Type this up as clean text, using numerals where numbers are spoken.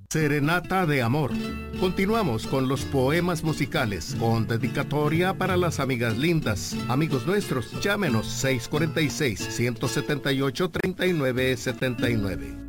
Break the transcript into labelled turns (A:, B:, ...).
A: Serenata de Amor. Continuamos con los poemas musicales, con dedicatoria para las amigas lindas. Amigos nuestros, llámenos 646-178-3979.